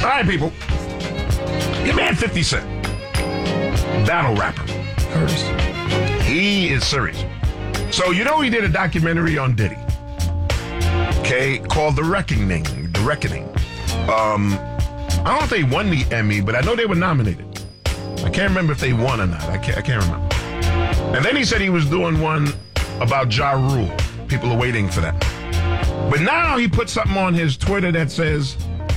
All right, people. Your man 50 Cent, battle rapper. He is serious. So he did a documentary on Diddy, okay, called The Reckoning. I don't know if they won the Emmy, but I know they were nominated. I can't remember if they won or not. I can't remember. And then he said he was doing one about Ja Rule. People are waiting for that. But now he put something on his Twitter that says,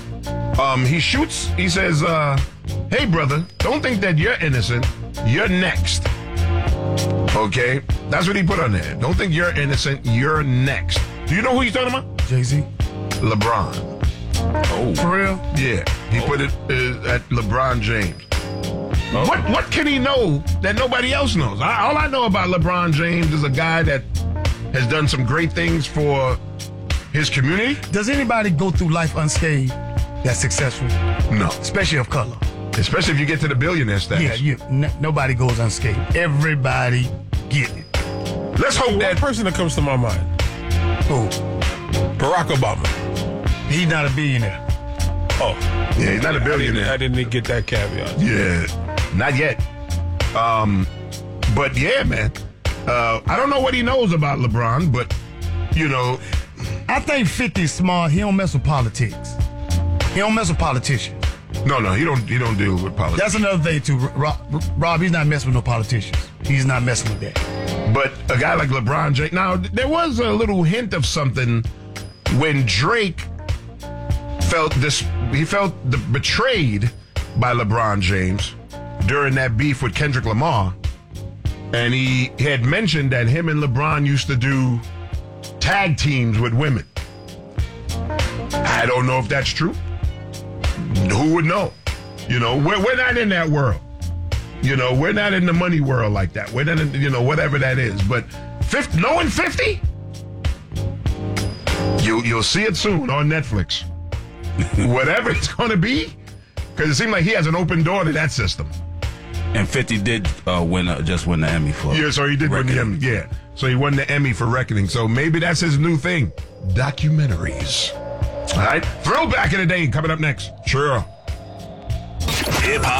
he says, hey, brother, don't think that you're innocent. You're next. Okay? That's what he put on there. Don't think you're innocent. You're next. Do you know who he's talking about? Jay-Z? LeBron. Oh. For real? Yeah. He put it at LeBron James. Oh. What can he know that nobody else knows? All I know about LeBron James is a guy that has done some great things for his community. Does anybody go through life unscathed that's successful? No. Especially of color. Especially if you get to the billionaire status. Yeah, nobody goes unscathed. Everybody get it. Let's hope that person that comes to my mind. Who? Barack Obama. He's not a billionaire. Oh. Yeah, he's not a billionaire. I didn't get that caveat. Yeah, not yet. But yeah, man. I don't know what he knows about LeBron, but, I think 50's smart. He don't mess with politics. He don't mess with politicians. No, he don't deal with politics. That's another thing, too. Rob, he's not messing with no politicians. He's not messing with that. But a guy like LeBron James... Now, there was a little hint of something when Drake felt betrayed by LeBron James during that beef with Kendrick Lamar. And he had mentioned that him and LeBron used to do tag teams with women. I don't know if that's true. Who would know? We're not in that world. We're not in the money world like that. We're not in, whatever that is. But knowing 50, you'll see it soon on Netflix. Whatever it's going to be, because it seems like he has an open door to that system. And 50 did just win the Emmy for Yeah, so he did Reckoning. win the Emmy. Yeah, so he won the Emmy for Reckoning. So maybe that's his new thing, documentaries. All right, throwback in the day coming up next. Sure. Hip-hop.